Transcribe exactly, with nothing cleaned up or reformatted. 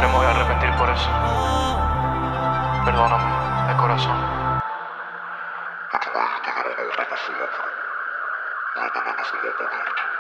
siempre me voy a arrepentir por eso. Perdóname, de corazón. No te voy a tener el reconocimiento. No tenemos que detenerte.